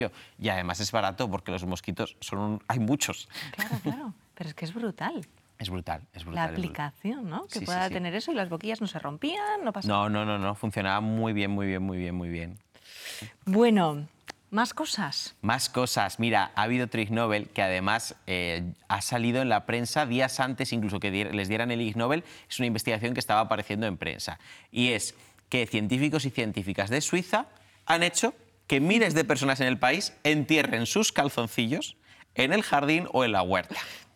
Y además es barato porque los mosquitos hay muchos. Claro, claro. Pero es que es brutal. Es brutal, es brutal. La aplicación, ¿no? Que Sí, pueda sí. tener eso y las boquillas no se rompían, no pasaba. No. Funcionaba muy bien, muy bien, muy bien, muy bien. Bueno, más cosas. Más cosas. Mira, ha habido otro Ig Nobel que además ha salido en la prensa días antes incluso que les dieran el Ig Nobel. Es una investigación que estaba apareciendo en prensa. Y es que científicos y científicas de Suiza han hecho que miles de personas en el país entierren sus calzoncillos en el jardín o en la huerta.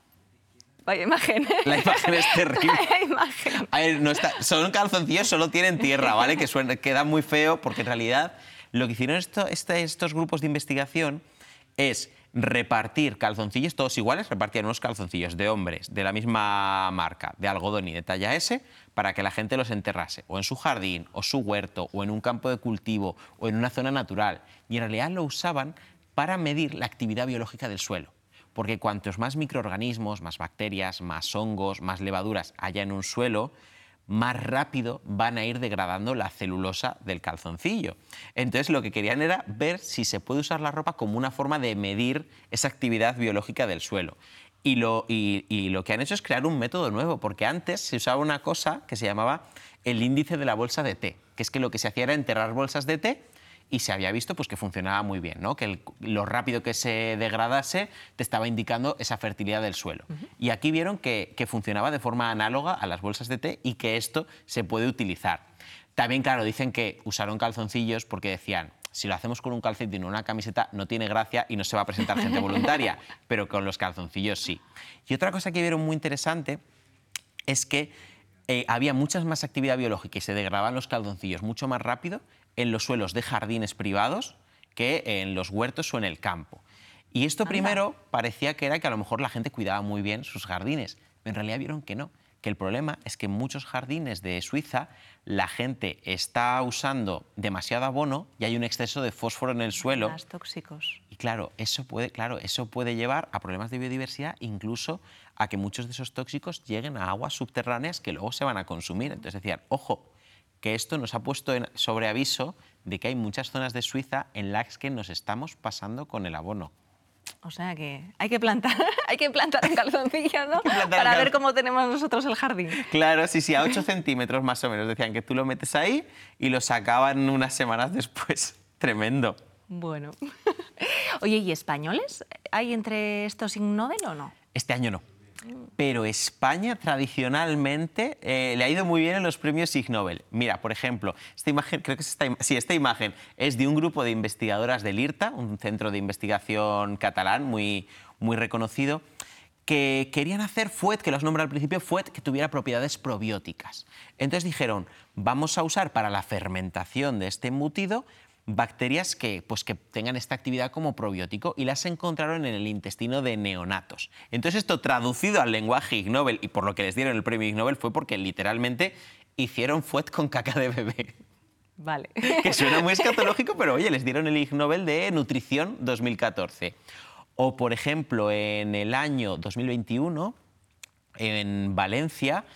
Vaya imagen. La imagen es terrible. Vaya imagen. A ver, son calzoncillos, solo tienen tierra, ¿vale? Que queda muy feo porque en realidad lo que hicieron estos grupos de investigación es repartir calzoncillos, todos iguales, repartían unos calzoncillos de hombres de la misma marca, de algodón y de talla S, para que la gente los enterrase, o en su jardín, o su huerto, o en un campo de cultivo, o en una zona natural. Y en realidad lo usaban para medir la actividad biológica del suelo. Porque cuantos más microorganismos, más bacterias, más hongos, más levaduras haya en un suelo, más rápido van a ir degradando la celulosa del calzoncillo. Entonces lo que querían era ver si se puede usar la ropa como una forma de medir esa actividad biológica del suelo. Y lo que han hecho es crear un método nuevo, porque antes se usaba una cosa que se llamaba el índice de la bolsa de té, que es que lo que se hacía era enterrar bolsas de té y se había visto pues, que funcionaba muy bien, ¿no? Que lo rápido que se degradase te estaba indicando esa fertilidad del suelo. Y aquí vieron que funcionaba de forma análoga a las bolsas de té y que esto se puede utilizar. También, claro, dicen que usaron calzoncillos porque decían, si lo hacemos con un calcetín o una camiseta no tiene gracia y no se va a presentar gente voluntaria, pero con los calzoncillos sí. Y otra cosa que vieron muy interesante es que había mucha más actividad biológica y se degradaban los calzoncillos mucho más rápido en los suelos de jardines privados que en los huertos o en el campo. Y esto primero parecía que era que a lo mejor la gente cuidaba muy bien sus jardines, pero en realidad vieron que no, que el problema es que en muchos jardines de Suiza la gente está usando demasiado abono y hay un exceso de fósforo en el suelo. Más tóxicos. Y claro, eso puede llevar a problemas de biodiversidad, incluso a que muchos de esos tóxicos lleguen a aguas subterráneas que luego se van a consumir. Entonces decían, ojo, que esto nos ha puesto sobre aviso de que hay muchas zonas de Suiza en las que nos estamos pasando con el abono. O sea que hay que plantar un calzoncillo, ¿no? Para ver cómo tenemos nosotros el jardín. Claro, sí, a 8 centímetros más o menos. Decían que tú lo metes ahí y lo sacaban unas semanas después. Tremendo. Bueno. Oye, ¿y españoles hay entre estos Ig Nobel o no? Este año no. Pero España tradicionalmente le ha ido muy bien en los premios Ig Nobel. Mira, por ejemplo, esta imagen, creo que es esta imagen es de un grupo de investigadoras del IRTA, un centro de investigación catalán muy reconocido, que querían hacer fuet, que los nombra al principio, fuet que tuviera propiedades probióticas. Entonces dijeron, vamos a usar para la fermentación de este embutido bacterias que tengan esta actividad como probiótico y las encontraron en el intestino de neonatos. Entonces esto traducido al lenguaje Ig Nobel y por lo que les dieron el premio Ig Nobel fue porque literalmente hicieron fuet con caca de bebé. Vale. Que suena muy escatológico, pero oye, les dieron el Ig Nobel de Nutrición 2014. O por ejemplo, en el año 2021, en Valencia,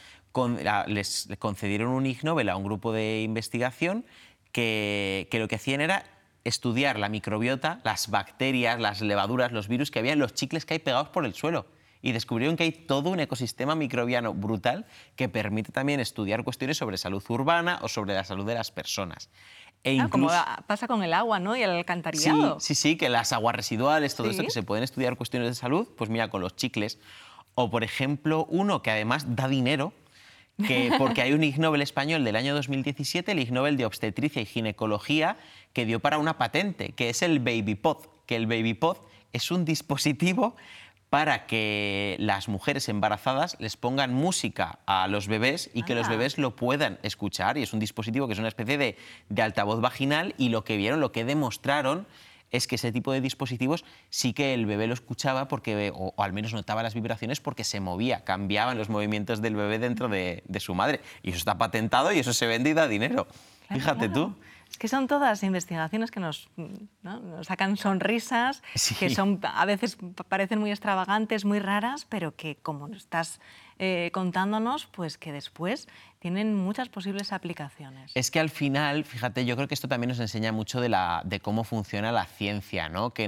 les concedieron un Ig Nobel a un grupo de investigación que lo que hacían era estudiar la microbiota, las bacterias, las levaduras, los virus que había en los chicles que hay pegados por el suelo. Y descubrieron que hay todo un ecosistema microbiano brutal que permite también estudiar cuestiones sobre salud urbana o sobre la salud de las personas. Como pasa con el agua, ¿no? Y el alcantarillado. Sí, que las aguas residuales, todo esto, Sí. que se pueden estudiar cuestiones de salud, pues mira, con los chicles. O, por ejemplo, uno que además da dinero, porque hay un Ig Nobel español del año 2017, el Ig Nobel de Obstetricia y Ginecología, que dio para una patente, que es el BabyPod, que el BabyPod es un dispositivo para que las mujeres embarazadas les pongan música a los bebés y que los bebés lo puedan escuchar. Y es un dispositivo que es una especie de altavoz vaginal y lo que demostraron es que ese tipo de dispositivos sí que el bebé lo escuchaba porque, o al menos notaba las vibraciones porque se movía, cambiaban los movimientos del bebé dentro de su madre. Y eso está patentado y eso se vende y da dinero. Claro, Fíjate claro. tú. Es que son todas investigaciones que nos sacan sonrisas, Sí. que a veces parecen muy extravagantes, muy raras, pero que como estás contándonos, pues que después tienen muchas posibles aplicaciones. Es que al final, fíjate, yo creo que esto también nos enseña mucho de cómo funciona la ciencia, ¿no? Que